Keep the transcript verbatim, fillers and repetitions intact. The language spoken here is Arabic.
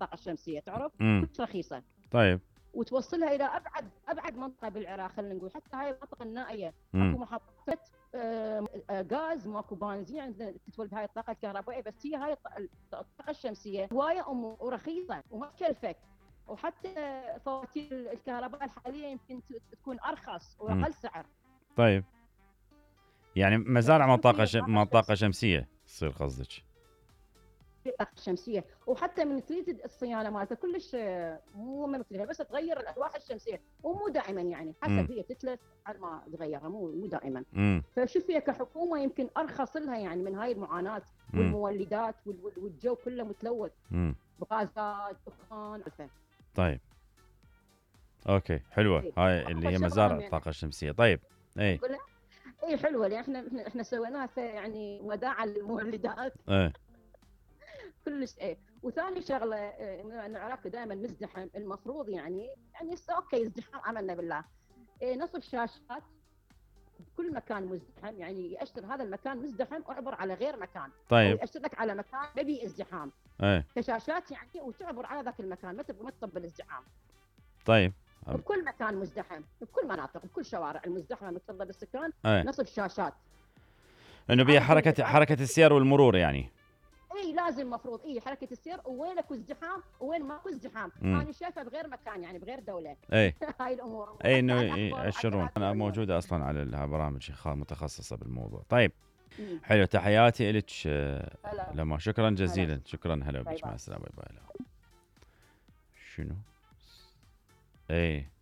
الطاقه الشمسيه، تعرف امم كلش رخيصه، طيب. وتوصلها الى ابعد ابعد منطقه بالعراق، خلينا نقول حتى هاي المنطقه النائيه امم اكو محطه آه، آه، غاز، ماكو بنزين عندنا تتولد هاي الطاقه الكهربائيه، بس هي هاي الط- الطاقه الشمسيه هوايه أم ورخيصه وما تكلفك، وحتى فواتير الكهرباء الحاليه يمكن ت- تكون ارخص امم واقل سعر. طيب، يعني مزارع مال فشوفي طاقة هي ش... الطاقه مال طاقة الشمسيه، شمسية تصير قصدك؟ الطاقه الشمسيه، وحتى من تريد الصيانه مالتها كلش آه، مو مثلها، بس تغير الالواح الشمسيه، ومو دائما يعني، امم حسب هي تتلف على ما تغيرها، مو مو دائما. امم فشوف هي كحكومه يمكن ارخص لها يعني من هاي المعاناه امم والمولدات وال- وال- والجو كله متلوث امم بغازات دخان. طيب، اوكي، حلوة إيه. هاي اللي اكبر هي شغله مزارع هم يعني الطاقة الشمسية. طيب. اي. اقول لك، اي حلوه، لان احنا احنا احنا سويناها في يعني وداعا للمولدات اي. كلش. ايه. وثاني شغله إيه، إنه العراق دائما مزدحم، المفروض يعني يعني س- اوكي ازدحام عملنا بالله، إيه نصف شاشات كل مكان مزدحم، يعني يأشر هذا المكان مزدحم اعبر على غير مكان، او طيب. يأشر لك على مكان ما بيه ازدحام اي. كشاشات يعني، وتعبر على ذاك المكان، ما تب- ما تطب الازدحام. طيب. أم- بكل مكان مزدحم، بكل مناطق، بكل شوارع المزدحمه المكتظه بالسكان اي، نصب شاشات انه بيها تعرف ال- حركة تعرف حركة السير والمرور يعني. اي لازم مفروض اي حركه السير، وين اكو ازدحام وين ماكو ازدحام، امم انا شايفه بغير مكان يعني بغير دوله. اي. هاي الامور اي، وحتى انه على الاخبار وعلى يأشرون، انا الراديو. موجودة اصلا على البرامج متخصصة بالموضوع. طيب، أمم. حلو، تحياتي لك. آه، هلا لما شكرا هلا، جزيلا، شكرا، هلا باي بك، مع باي. السلامة، باي باي. شنو؟ اي.